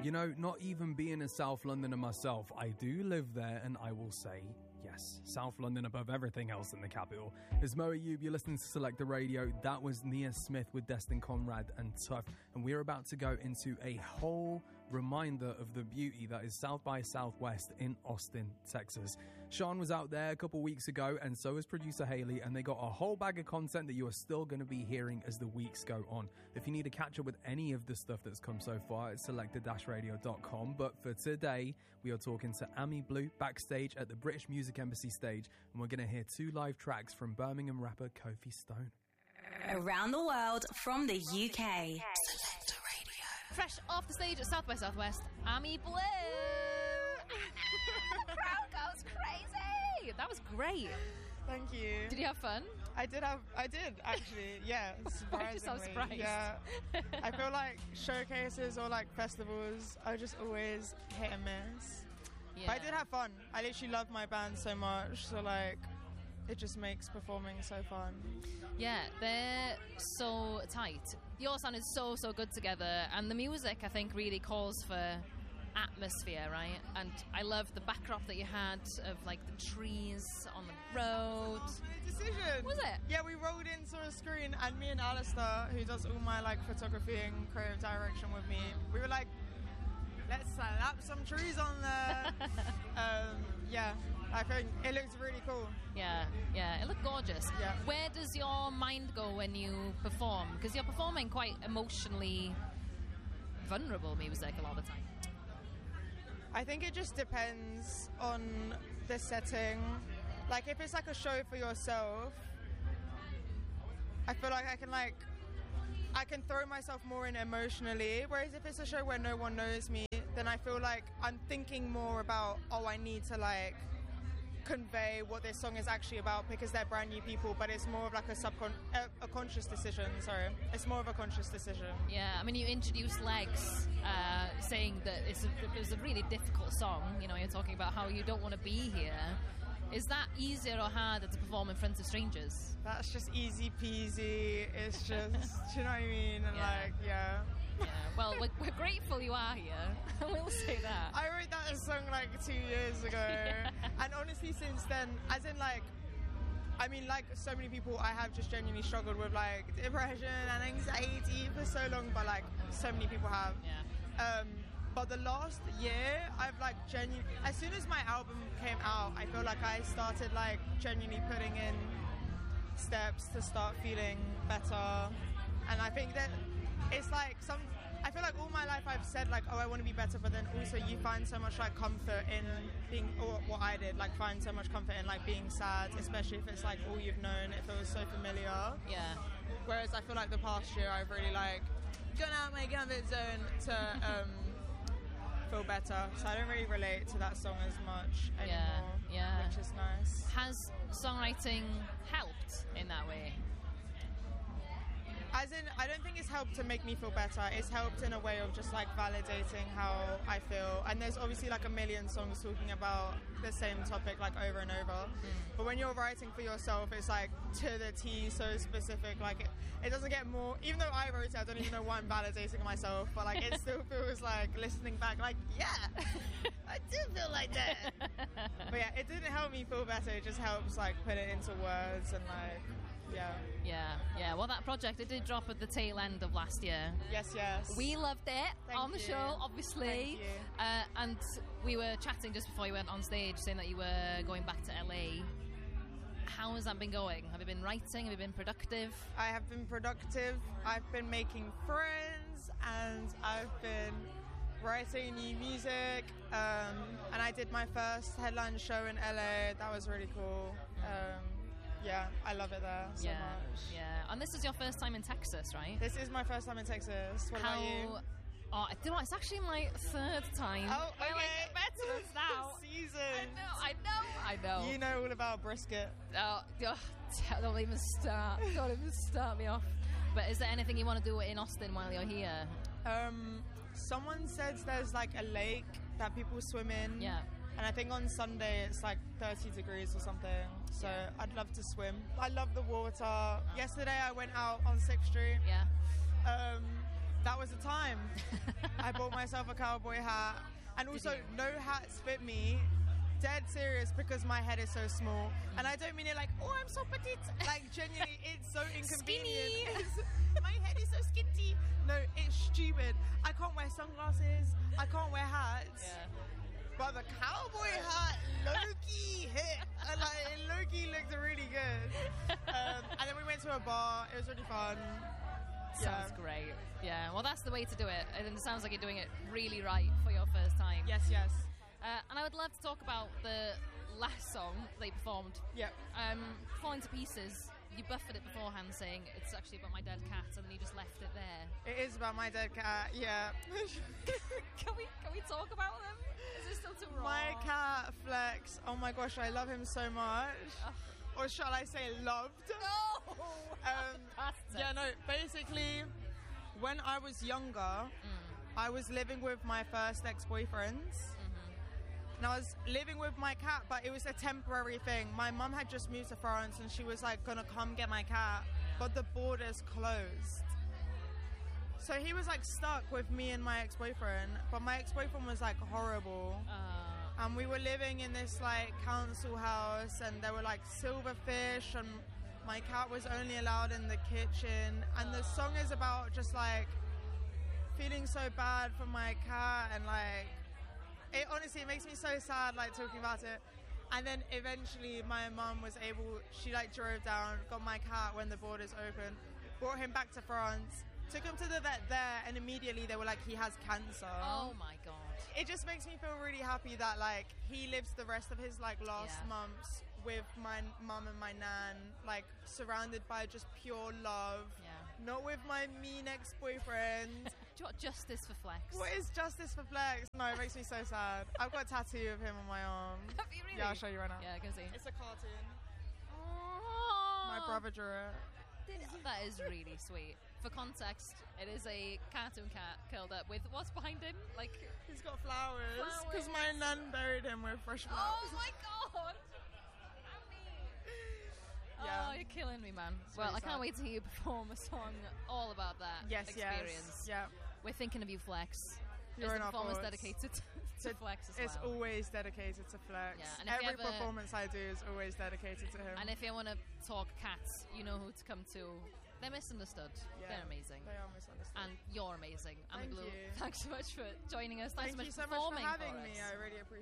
You know, not even being a South Londoner myself, I do live there, and I will say, yes, South London above everything else in the capital. It's Mo Ayub, you're listening to Select the Radio. That was Nia Smith with Destin Conrad and Tough, and we're about to go into a whole reminder of the beauty that is South by Southwest in Austin, Texas. Sean was out there a couple weeks ago, and so is producer Haley, and they got a whole bag of content that you are still going to be hearing as the weeks go on. If you need to catch up with any of the stuff that's come so far, it's selected-radio.com. But for today, we are talking to Ami Blue backstage at the British Music Embassy stage, and we're going to hear 2 live tracks from Birmingham rapper Kofi Stone. Around the world from the UK. Fresh off the stage at South by Southwest, Ami Blue. The crowd goes crazy. That was great. Thank you. Did you have fun? I did actually. Yeah, surprisingly. I'm so surprised. Yeah, I feel like showcases or like festivals are just always hit and miss. Yeah. But I did have fun. I literally love my band so much, so like it just makes performing so fun. Yeah, they're so tight. Your sound is so good together, and the music, I think, really calls for atmosphere, right? And I love the backdrop that you had of like the trees on the road. Decision. Was it? Yeah, we rolled in, saw a screen, and me and Alistair, who does all my like photography and creative direction with me, we were like, let's slap some trees on there. Yeah, I think it looks really cool. Yeah, it looked gorgeous. Yeah. Where does your mind go when you perform? Because you're performing quite emotionally vulnerable music a lot of the time. I think it just depends on the setting. Like if it's like a show for yourself, I feel like I can throw myself more in emotionally, whereas if it's a show where no one knows me, then I feel like I'm thinking more about, I need to like convey what this song is actually about because they're brand new people, but it's more of like a conscious decision. Sorry, it's more of a conscious decision. Yeah, I mean, you introduced Legs, saying that it was a really difficult song. You know, you're talking about how you don't want to be here. Is that easier or harder to perform in front of strangers? That's just easy peasy. It's just, do you know what I mean? And Yeah, well, we're grateful you are here. We'll say that. I wrote that song like 2 years ago. And honestly, since then, as in like, I mean, like so many people, I have just genuinely struggled with like depression and anxiety for so long, but like so many people have. Yeah. But the last year, I've like genuinely, as soon as my album came out, I feel like I started like genuinely putting in steps to start feeling better. And I think that it's like I feel like all my life I've said like, I want to be better, but then also you find so much like comfort in being, or what I did, like find so much comfort in like being sad, especially if it's like all you've known, it feels so familiar. Yeah. Whereas I feel like the past year I've really like gone out my comfort zone to feel better, so I don't really relate to that song as much anymore, which is nice. Has songwriting helped in that way? As in, I don't think it's helped to make me feel better. It's helped in a way of just like validating how I feel. And there's obviously like a million songs talking about the same topic like over and over. But when you're writing for yourself, it's like to the T, so specific. Like it doesn't get more. Even though I wrote it, I don't even know why I'm validating myself. But like it still feels like listening back, like I do feel like that. But yeah, it didn't help me feel better. It just helps like put it into words and like. Yeah. Well, that project, it did drop at the tail end of last year. Yes. We loved it on the you. show, obviously. Thank you. And we were chatting just before you went on stage, saying that you were going back to LA. How has that been going? Have you been writing? Have you been productive? I have been productive. I've been making friends, and I've been writing new music. And I did my first headline show in LA. That was really cool. Yeah, I love it there so much. Yeah, and this is your first time in Texas, right? This is my first time in Texas. What about you? Oh, do you know, it's actually my third time. Oh, okay. I like veterans now. Season. I know. You know all about brisket. Don't even start. Don't even start me off. But is there anything you want to do in Austin while you're here? Someone says there's like a lake that people swim in. Yeah. And I think on Sunday it's like 30 degrees or something. So I'd love to swim. I love the water. Yesterday I went out on 6th Street. Yeah. that was the time. I bought myself a cowboy hat. And also, no hats fit me. Dead serious, because my head is so small. And I don't mean it like, oh, I'm so petite. Like, genuinely, it's so inconvenient. My head is so skinty. No, it's stupid. I can't wear sunglasses. I can't wear hats. Yeah. But the cowboy hat, low-key hit. And like, it low-key looked really good. And then we went to a bar. It was really fun. Sounds great. Yeah, well, that's the way to do it. And it sounds like you're doing it really right for your first time. Yes. And I would love to talk about the last song they performed. Yep. Falling to Pieces. You buffered it beforehand, saying it's actually about my dead cat, and then you just left it there. It is about my dead cat, yeah. Can we talk about them? Is this still too raw? My cat, Flex. Oh my gosh, I love him so much. Or shall I say loved? No! Yeah, no, basically, when I was younger, I was living with my first ex-boyfriends. And I was living with my cat, but it was a temporary thing. My mum had just moved to France and she was like gonna come get my cat, but the borders closed. So he was like stuck with me and my ex-boyfriend, but my ex-boyfriend was like horrible. And we were living in this like council house, and there were like silverfish, and my cat was only allowed in the kitchen. And the song is about just like feeling so bad for my cat, and like, it honestly, it makes me so sad, like, talking about it. And then eventually my mum was able, she like drove down, got my cat when the borders opened, brought him back to France, took him to the vet there, and immediately they were like, he has cancer. Oh my God. It just makes me feel really happy that like he lives the rest of his like last months with my mum and my nan, like surrounded by just pure love. Not with my mean ex-boyfriend. Do you want justice for Flex? What is justice for Flex? No, it makes me so sad. I've got a tattoo of him on my arm. Have you really? Yeah, I'll show you right now. Yeah, I can see. It's a cartoon. Aww. My brother drew it. That is really sweet. For context, it is a cartoon cat curled up with what's behind him? Like, he's got flowers. Because my nan buried him with fresh flowers. Oh my God! Yeah. Oh, you're killing me, man. Well, I can't wait to hear you perform a song all about that experience. Yeah. We're thinking of you, Flex. You're is in the our performance thoughts. dedicated to Flex as well? It's always dedicated to Flex. Yeah, and if every performance I do is always dedicated to him. And if you want to talk cats, you know who to come to. They're misunderstood. Yeah, they're amazing. They are misunderstood. And you're amazing. Thank Blue, you. Thanks so much for joining us. Thank you so much for having me. I really appreciate it.